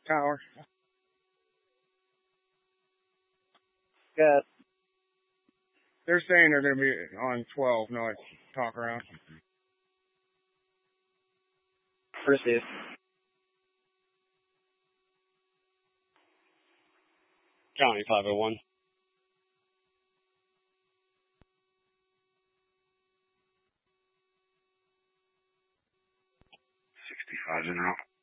Tower. Yes. They're saying they're going to be on 12, no talk around. Received. County 501. 65 en route.